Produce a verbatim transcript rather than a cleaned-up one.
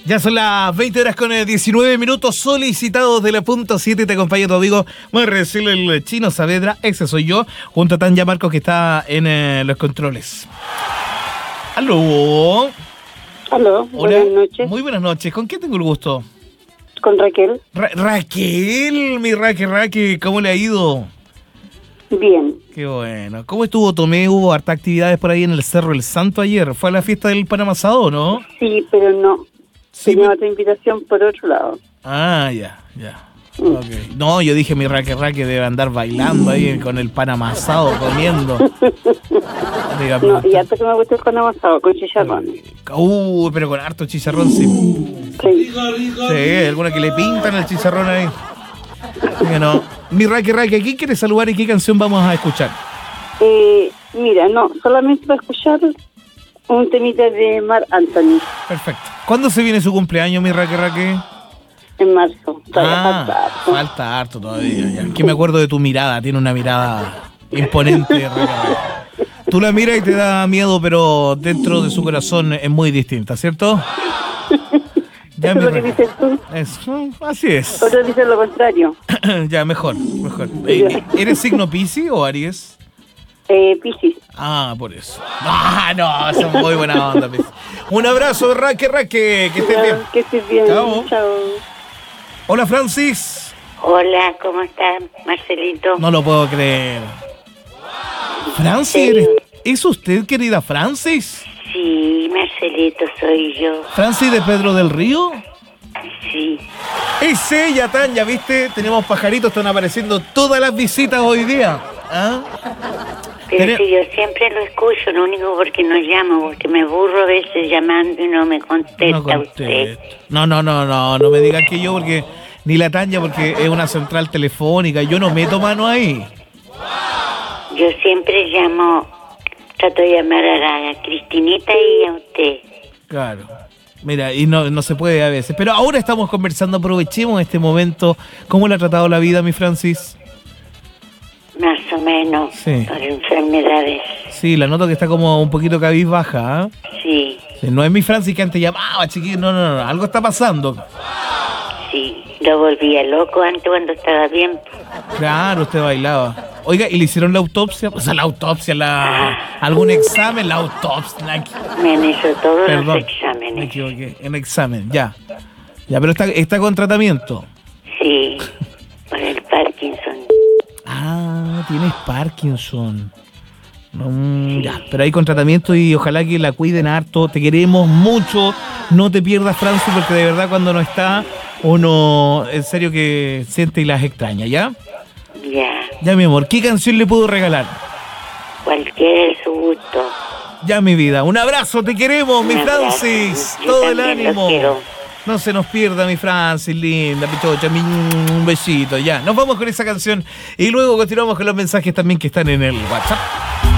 Ya son las veinte horas con diecinueve minutos solicitados de la punto siete. Te acompaña tu amigo Marcelo el Chino Saavedra. Ese soy yo, junto a Tanya Marcos que está en eh, los controles. Aló. Aló, Hola. Buenas noches. Muy buenas noches. ¿Con quién tengo el gusto? Con Raquel. Ra- Raquel, mi Raquel, Raquel, ¿cómo le ha ido? Bien. Qué bueno. ¿Cómo estuvo Tomé? ¿Hubo harta actividades por ahí en el Cerro El Santo ayer? ¿Fue a la fiesta del pan amasado, no? Sí, pero no. Sí, Tenía pero- otra invitación por otro lado. Ah, ya, ya. Okay. No, yo dije mi Raque Raque debe andar bailando ahí con el pan amasado, comiendo. Dígame. No, y hasta que me gusta el pan amasado con chicharrón. Uh, pero con harto chicharrón, sí. Sí. Sí, alguna que le pintan el chicharrón ahí. Que no. Mi Raque Raque, ¿a quién quiere saludar y qué canción vamos a escuchar? Eh, mira, no, solamente para escuchar un temita de Marc Anthony Perfecto. ¿Cuándo se viene su cumpleaños, mi Raque Raque? en marzo. Todavía Ah, falta harto. falta harto todavía. Ya. Que me acuerdo de tu mirada, tiene una mirada imponente. Raque Raque. Tú la miras y te da miedo, pero dentro de su corazón es muy distinta, ¿cierto? Ya, Eso mi es lo que Raque. dices tú. Es- mm, así es. Otros dicen lo contrario. Ya, mejor, mejor. Eh, ¿Eres signo Piscis o Aries? Eh, Piscis. Ah, por eso. Ah, no, son muy buena onda, Piscis. Un abrazo, Raque Raque, que estés bien. Ya, que estés bien. Chao. Chao. Hola, Francis. Hola, ¿cómo estás, Marcelito? No lo puedo creer. Francis, ¿eres- ¿es usted, querida Francis? Sí, Marcelito, soy yo. ¿Francis de Pedro del Río? Sí. Es ella, Tanya, ¿viste? Tenemos pajaritos, están apareciendo todas las visitas hoy día. ¿Ah? Pero Tene- si yo siempre lo escucho, lo único porque no llamo, porque me burro a veces llamando y no me contesta No usted. contesto. No, no, no, no, no me digas que yo, porque ni la Tanya, porque es una central telefónica. Yo no meto mano ahí. Yo siempre llamo, trato de llamar a la Cristinita y a usted. Claro. Mira, y no, no se puede a veces. Pero ahora estamos conversando, aprovechemos este momento. ¿Cómo le ha tratado la vida, mi Francis? Más o menos, Sí. por enfermedades. Sí, la noto que está como un poquito cabizbaja, ¿ah? Sí, Sí, no es mi Francis que antes llamaba, chiquillo. No, no, no. Algo está pasando. sí. Lo volvía loco antes cuando estaba bien. Claro, usted bailaba. Oiga, ¿y le hicieron la autopsia? O sea, la autopsia, la algún examen, la autopsia. la- Me han hecho todos Perdón, los me exámenes. equivoqué. En examen, ya. Ya, pero está, está con tratamiento. Sí, por el Parkinson. Ah, tienes Parkinson. Mm, ya, pero ahí con tratamiento y ojalá que la cuiden harto. Te queremos mucho. No te pierdas, Francis, porque de verdad cuando no está, uno en serio que siente y las extraña, ¿ya? Ya, Ya, mi amor, ¿qué canción le puedo regalar? cualquiera de su gusto. Ya, mi vida. Un abrazo, te queremos, mi Un abrazo. Francis. Yo Todo el también ánimo. los quiero. No se nos pierda, mi Francis, linda, pichocha, mi- un besito. Ya, nos vamos con esa canción y luego continuamos con los mensajes también que están en el WhatsApp.